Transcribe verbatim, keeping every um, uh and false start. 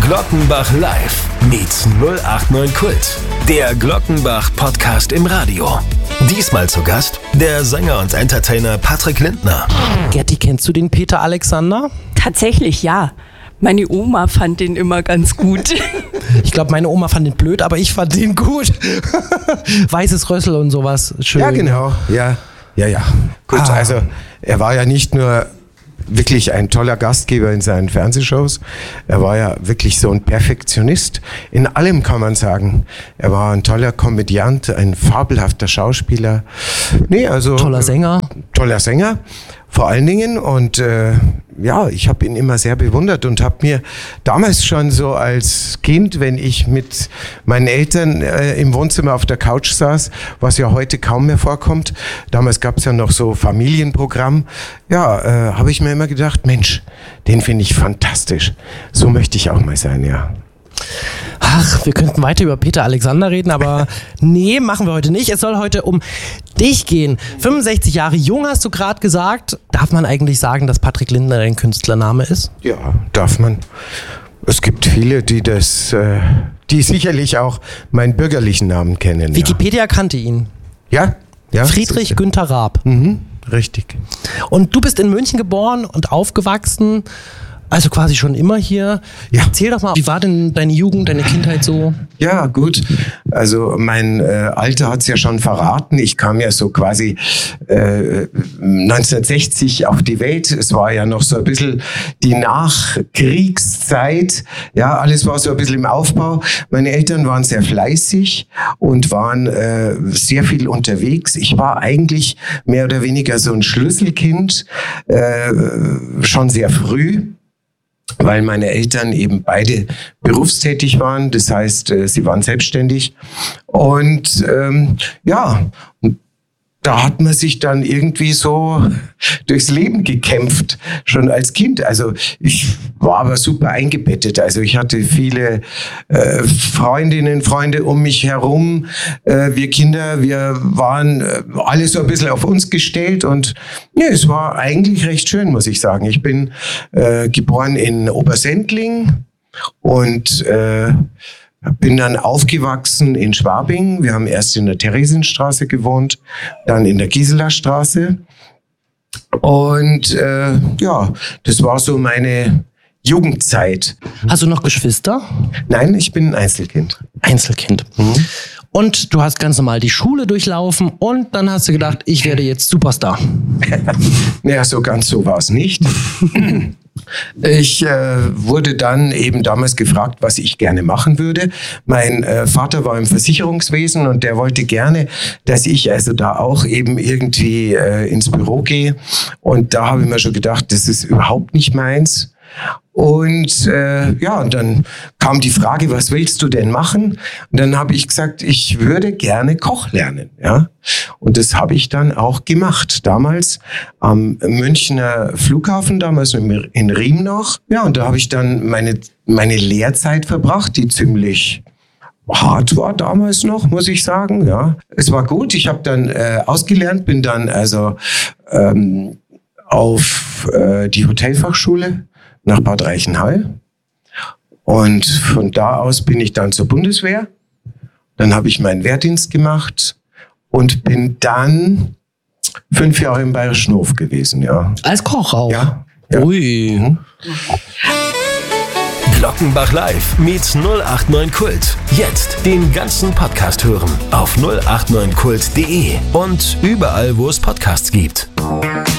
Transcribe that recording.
Glockenbach Live meets null acht neun Kult. Der Glockenbach-Podcast im Radio. Diesmal zu Gast der Sänger und Entertainer Patrick Lindner. Gerti, kennst du den Peter Alexander? Tatsächlich, ja. Meine Oma fand den immer ganz gut. Ich glaube, meine Oma fand den blöd, aber ich fand den gut. Weißes Rössel und sowas. Schön. Ja, genau. Ja, ja, ja. Gut, ah. Also er war ja nicht nur wirklich ein toller Gastgeber in seinen Fernsehshows. Er war ja wirklich so ein Perfektionist. In allem kann man sagen. Er war ein toller Komödiant, ein fabelhafter Schauspieler. Nee, also toller Sänger. Toller Sänger, vor allen Dingen. Und äh, ja, ich habe ihn immer sehr bewundert und habe mir damals schon so als Kind, wenn ich mit meinen Eltern äh, im Wohnzimmer auf der Couch saß, was ja heute kaum mehr vorkommt, damals gab es ja noch so Familienprogramm, ja, äh, habe ich mir immer gedacht, Mensch, den finde ich fantastisch. So möchte ich auch mal sein, ja. Ach, wir könnten weiter über Peter Alexander reden, aber nee, machen wir heute nicht. Es soll heute um dich gehen. fünfundsechzig Jahre jung, hast du gerade gesagt. Darf man eigentlich sagen, dass Patrick Lindner dein Künstlername ist? Ja, darf man. Es gibt viele, die das, äh, die sicherlich auch meinen bürgerlichen Namen kennen. Wikipedia ja. kannte ihn. Ja? Ja. Friedrich Günther Raab. Mhm, richtig. Und du bist in München geboren und aufgewachsen. Also quasi schon immer hier. Ja. Erzähl doch mal, wie war denn deine Jugend, deine Kindheit so? Ja, gut. Also mein äh, Alter hat's ja schon verraten. Ich kam ja so quasi äh, neunzehnhundertsechzig auf die Welt. Es war ja noch so ein bisschen die Nachkriegszeit. Ja, alles war so ein bisschen im Aufbau. Meine Eltern waren sehr fleißig und waren äh, sehr viel unterwegs. Ich war eigentlich mehr oder weniger so ein Schlüsselkind, äh, schon sehr früh, weil meine Eltern eben beide berufstätig waren. Das heißt, sie waren selbstständig. Und ähm, ja, da hat man sich dann irgendwie so durchs Leben gekämpft, schon als Kind. Also ich war aber super eingebettet. Also ich hatte viele äh, Freundinnen, Freunde um mich herum. Äh, wir Kinder, wir waren äh, alle so ein bisschen auf uns gestellt. Und ja, es war eigentlich recht schön, muss ich sagen. Ich bin äh, geboren in Obersendling und äh, bin dann aufgewachsen in Schwabing. Wir haben erst in der Theresienstraße gewohnt, dann in der Gisela Straße. Und äh, ja, das war so meine Jugendzeit. Hast du noch Geschwister? Nein, ich bin ein Einzelkind. Einzelkind. Mhm. Und du hast ganz normal die Schule durchlaufen und dann hast du gedacht, ich werde jetzt Superstar. Naja, so ganz so war es nicht. Ich äh, wurde dann eben damals gefragt, was ich gerne machen würde. Mein äh, Vater war im Versicherungswesen und der wollte gerne, dass ich also da auch eben irgendwie äh, ins Büro gehe. Und da habe ich mir schon gedacht, das ist überhaupt nicht meins. Und äh, ja, und dann kam die Frage, was willst du denn machen? Und dann habe ich gesagt, ich würde gerne Koch lernen. Ja, und das habe ich dann auch gemacht. Damals am Münchner Flughafen, damals in Riem noch. Ja, und da habe ich dann meine meine Lehrzeit verbracht, die ziemlich hart war damals noch, muss ich sagen. Ja, es war gut. Ich habe dann äh, ausgelernt, bin dann also ähm, auf äh, die Hotelfachschule nach Bad Reichenhall. Und von da aus bin ich dann zur Bundeswehr. Dann habe ich meinen Wehrdienst gemacht und bin dann fünf Jahre im Bayerischen Hof gewesen, ja. Als Koch auch? Ja. ja. Ui. Mhm. Glockenbach Live meets null acht neun Kult. Jetzt den ganzen Podcast hören auf null acht neun kult punkt de und überall, wo es Podcasts gibt.